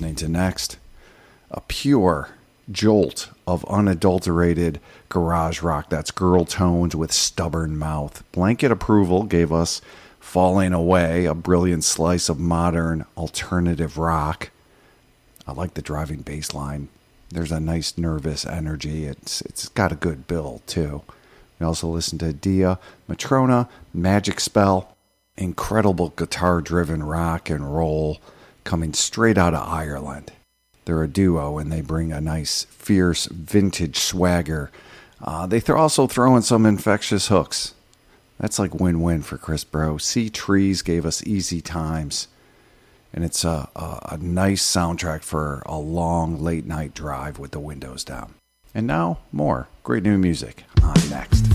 listening to next. A pure jolt of unadulterated garage rock. That's girl tones with stubborn mouth. Blanket Approval gave us Falling Away, a brilliant slice of modern alternative rock. I like the driving bass line. There's a nice nervous energy. It's got a good build too. We also listened to Dia, Matrona, Magic Spell, incredible guitar-driven rock and roll coming straight out of Ireland. They're a duo and they bring a nice, fierce, vintage swagger. They also throw in some infectious hooks. That's like win-win for Chris Bro. Sea Trees gave us Easy Times. And it's a nice soundtrack for a long late-night drive with the windows down. And now, more great new music on Next.